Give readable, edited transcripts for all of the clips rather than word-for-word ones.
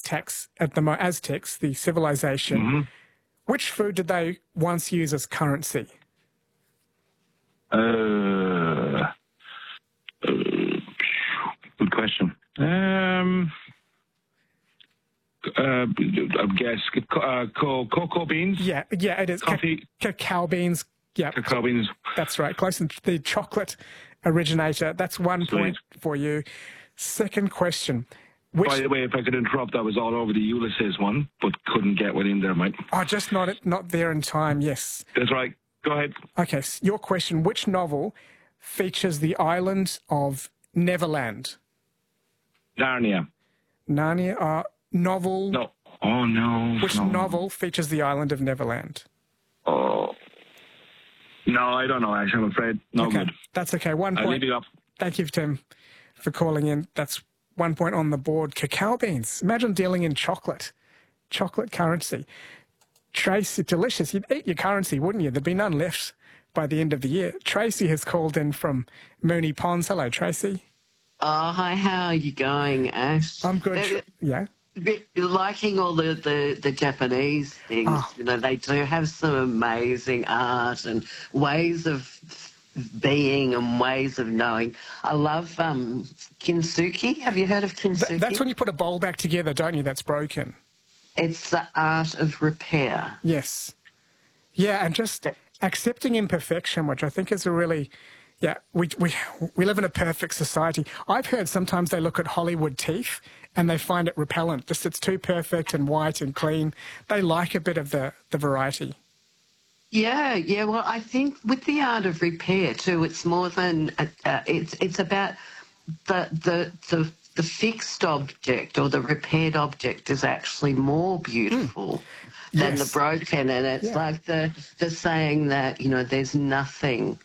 Aztecs, the civilization, which food did they once use as currency? Good question. I guess cocoa beans. Yeah, it is. Coffee. Cacao beans. Yeah, cacao beans. That's right. Close. The chocolate originator. That's 1 point for you. Second question. By the way, if I could interrupt, I was all over the Ulysses one, but couldn't get one in there, mate. Oh, just not there in time. Yes. That's right. Go ahead. Okay. So your question: which novel features the island of Neverland? Narnia. Narnia. Novel. No. Oh, no. Which novel features the island of Neverland? Oh. No, I don't know, actually, I'm afraid. No good. That's okay. 1 point. I'll leave it up. Thank you, Tim, for calling in. That's 1 point on the board. Cacao beans. Imagine dealing in chocolate currency. Tracy, delicious. You'd eat your currency, wouldn't you? There'd be none left by the end of the year. Tracy has called in from Moonee Ponds. Hello, Tracy. Oh, hi. How are you going, Ash? I'm good. Yeah. Liking all the Japanese things. Oh. You know, they do have some amazing art and ways of being and ways of knowing. I love kintsugi. Have you heard of kintsugi? That's when you put a bowl back together, don't you, that's broken? It's the art of repair. Yes. Yeah, and just accepting imperfection, which I think is a really... Yeah, we live in a perfect society. I've heard sometimes they look at Hollywood teeth and they find it repellent. Just it's too perfect and white and clean. They like a bit of the variety. Yeah. Well, I think with the art of repair too, it's more than it's about the fixed object or the repaired object is actually more beautiful than the broken, and it's like the saying that there's nothing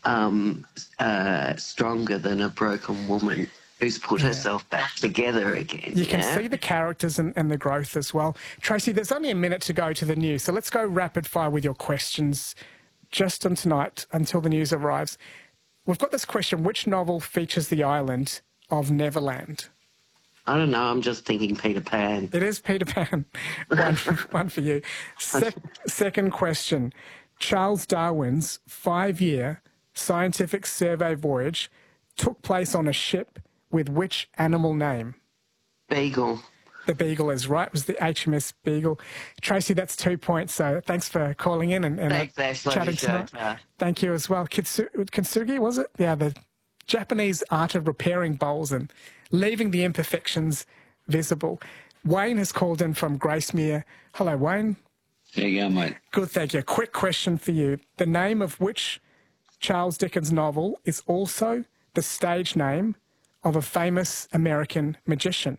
stronger than a broken woman who's put herself back together again. You can see the characters and the growth as well. Tracy, there's only a minute to go to the news, so let's go rapid fire with your questions just on tonight until the news arrives. We've got this question: which novel features the island of Neverland? I don't know, I'm just thinking Peter Pan. It is Peter Pan. One for you. Second question: Charles Darwin's 5-year scientific survey voyage took place on a ship with which animal name? Beagle. The Beagle is right. It was the HMS Beagle. Tracy, that's 2 points. So thanks for calling in and chatting tonight. Thank you as well. Kintsugi, was it? Yeah, the Japanese art of repairing bowls and leaving the imperfections visible. Wayne has called in from Gracemere. Hello, Wayne. There you go, mate. Good, thank you. Quick question for you. The name of which Charles Dickens novel is also the stage name of a famous American magician?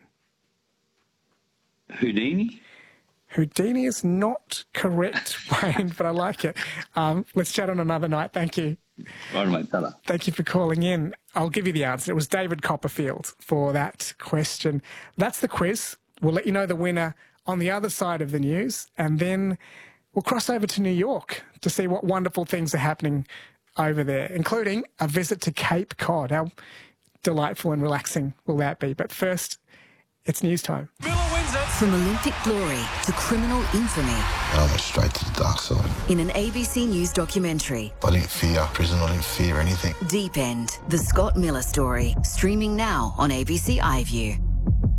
Houdini? Houdini is not correct, Wayne, but I like it. Let's chat on another night. Thank you. Right, mate. Fella. Thank you for calling in. I'll give you the answer. It was David Copperfield for that question. That's the quiz. We'll let you know the winner on the other side of the news, and then we'll cross over to New York to see what wonderful things are happening over there, including a visit to Cape Cod. How delightful and relaxing will that be? But first, it's news time. From Olympic glory to criminal infamy. I went straight to the dark side. In an ABC News documentary. I didn't fear prison, I didn't fear anything. Deep End, the Scott Miller story. Streaming now on ABC iView.